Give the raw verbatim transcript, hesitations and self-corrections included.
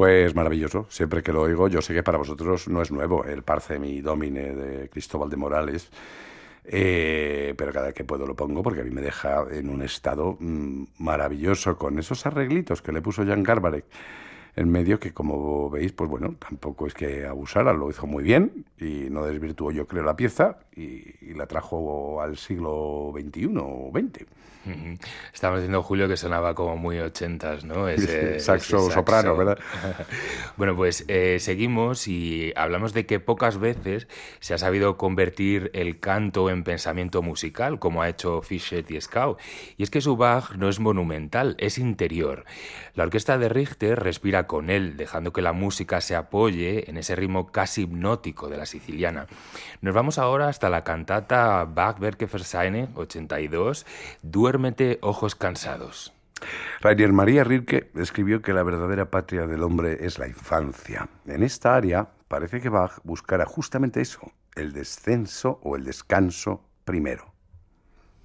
Pues maravilloso, siempre que lo oigo, yo sé que para vosotros no es nuevo el Parce mi Domine de Cristóbal de Morales, eh, pero cada vez que puedo lo pongo porque a mí me deja en un estado mm, maravilloso con esos arreglitos que le puso Jan Garbarek en medio, que como veis, pues bueno, tampoco es que abusara, lo hizo muy bien y no desvirtuó, yo creo, la pieza y, y la trajo al siglo veintiuno o veinte. Ujú. Estamos diciendo, Julio, que sonaba como muy ochentas, ¿no? Ese, ese Saxo, saxo. soprano, ¿verdad? Bueno, pues eh, seguimos y hablamos de que pocas veces se ha sabido convertir el canto en pensamiento musical, como ha hecho Fischer y Scout. Y es que su Bach no es monumental, es interior. La orquesta de Richter respira con él, dejando que la música se apoye en ese ritmo casi hipnótico de la siciliana. Nos vamos ahora hasta la cantata Bach-Werke für Seine, ochenta y dos, Duérmete, ojos cansados. Rainer María Rilke escribió que la verdadera patria del hombre es la infancia. En esta área parece que Bach buscara justamente eso, el descenso o el descanso primero.